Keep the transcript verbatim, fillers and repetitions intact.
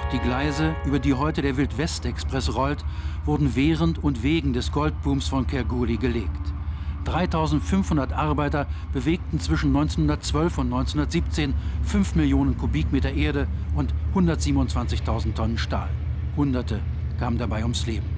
Die Gleise, über die heute der Wildwest-Express rollt, wurden während und wegen des Goldbooms von Kalgoorlie gelegt. dreitausendfünfhundert Arbeiter bewegten zwischen neunzehnhundertzwölf und neunzehnhundertsiebzehn fünf Millionen Kubikmeter Erde und hundertsiebenundzwanzigtausend Tonnen Stahl. Hunderte kamen dabei ums Leben.